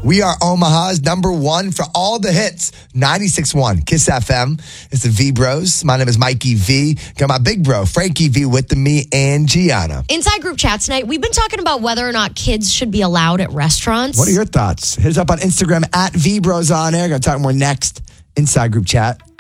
We are Omaha's number one for all the hits. 96.1 Kiss FM. It's the V Bros. My name is Mikey V. Got my big bro, Frankie V, with me and Gianna. Inside group chat tonight, we've been talking about whether or not kids should be allowed at restaurants. What are your thoughts? Hit us up on Instagram at V Bros on air. Gonna talk more next. Inside group chat.